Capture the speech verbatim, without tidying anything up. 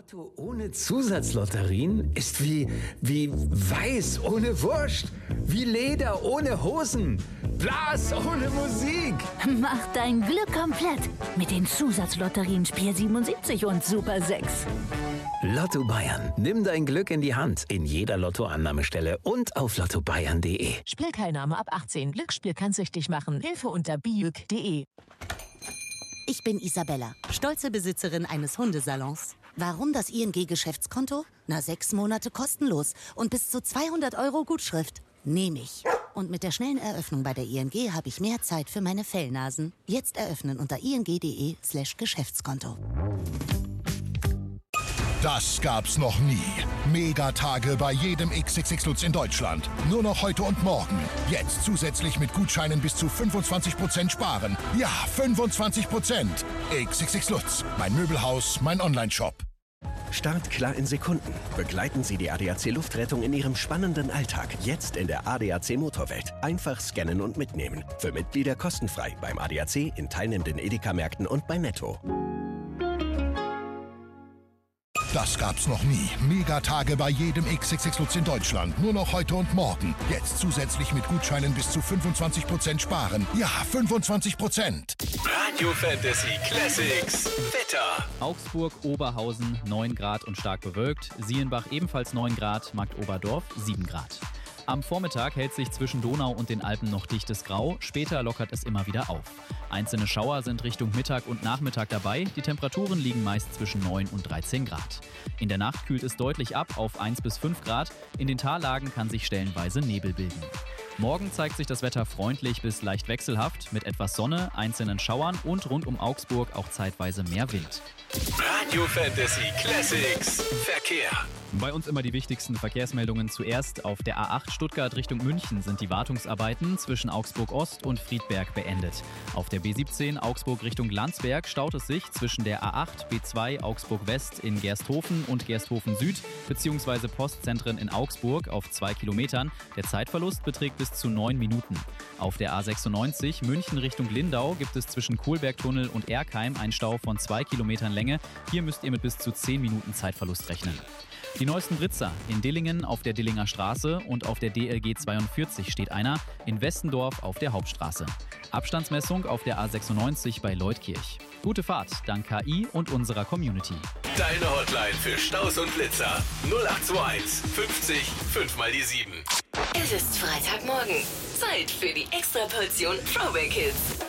Lotto ohne Zusatzlotterien ist wie, wie Weiß ohne Wurst, wie Leder ohne Hosen, Blas ohne Musik. Mach dein Glück komplett mit den Zusatzlotterien Spiel siebenundsiebzig und Super sechs. Lotto Bayern. Nimm dein Glück in die Hand. In jeder Lottoannahmestelle und auf lotto bayern punkt de. Spielteilnahme ab achtzehn. Glücksspiel kann süchtig machen. Hilfe unter biüg punkt de. Ich bin Isabella, stolze Besitzerin eines Hundesalons. Warum das I N G-Geschäftskonto? Na, sechs Monate kostenlos und bis zu zweihundert Euro Gutschrift. Nehme ich. Und mit der schnellen Eröffnung bei der I N G habe ich mehr Zeit für meine Fellnasen. Jetzt eröffnen unter ing punkt de slash Geschäftskonto. Das gab's noch nie. Megatage bei jedem X X X Lutz in Deutschland. Nur noch heute und morgen. Jetzt zusätzlich mit Gutscheinen bis zu fünfundzwanzig Prozent sparen. Ja, fünfundzwanzig Prozent. X X X Lutz. Mein Möbelhaus, mein Onlineshop. Start klar in Sekunden. Begleiten Sie die A D A C Luftrettung in Ihrem spannenden Alltag. Jetzt in der A D A C Motorwelt. Einfach scannen und mitnehmen. Für Mitglieder kostenfrei beim A D A C, in teilnehmenden Edeka-Märkten und bei Netto. Das gab's noch nie. Megatage bei jedem X X X Lutz in Deutschland. Nur noch heute und morgen. Jetzt zusätzlich mit Gutscheinen bis zu fünfundzwanzig Prozent sparen. Ja, fünfundzwanzig Prozent. Radio Fantasy Classics. Wetter. Augsburg, Oberhausen neun Grad und stark bewölkt. Sielenbach ebenfalls neun Grad. Marktoberdorf sieben Grad. Am Vormittag hält sich zwischen Donau und den Alpen noch dichtes Grau, später lockert es immer wieder auf. Einzelne Schauer sind Richtung Mittag und Nachmittag dabei, die Temperaturen liegen meist zwischen neun und dreizehn Grad. In der Nacht kühlt es deutlich ab auf eins bis fünf Grad, in den Tallagen kann sich stellenweise Nebel bilden. Morgen zeigt sich das Wetter freundlich bis leicht wechselhaft, mit etwas Sonne, einzelnen Schauern und rund um Augsburg auch zeitweise mehr Wind. Radio Fantasy Classics. Verkehr. Bei uns immer die wichtigsten Verkehrsmeldungen zuerst. Auf der A acht Stuttgart Richtung München sind die Wartungsarbeiten zwischen Augsburg Ost und Friedberg beendet. Auf der B siebzehn Augsburg Richtung Landsberg staut es sich zwischen der A acht B zwei Augsburg West in Gersthofen und Gersthofen Süd bzw. Postzentren in Augsburg auf zwei Kilometern. Der Zeitverlust beträgt bis zu neun Minuten. Auf der A sechsundneunzig München Richtung Lindau gibt es zwischen Kohlbergtunnel und Erkheim einen Stau von zwei Kilometern Länge. Hier müsst ihr mit bis zu zehn Minuten Zeitverlust rechnen. Die neuesten Blitzer. In Dillingen auf der Dillinger Straße und auf der D L G zweiundvierzig steht einer, in Westendorf auf der Hauptstraße. Abstandsmessung auf der A sechsundneunzig bei Leutkirch. Gute Fahrt dank K I und unserer Community. Deine Hotline für Staus und Blitzer. null acht zwei eins fünfzig fünf mal die sieben. Es ist Freitagmorgen. Zeit für die Extraportion Throwback Hits.